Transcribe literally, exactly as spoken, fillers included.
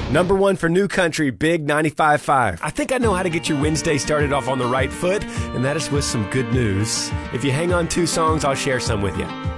Number one for New Country, Big ninety-five point five. I think I know how to get your Wednesday started off on the right foot, and that is with some good news. If you hang on two songs, I'll share some with you.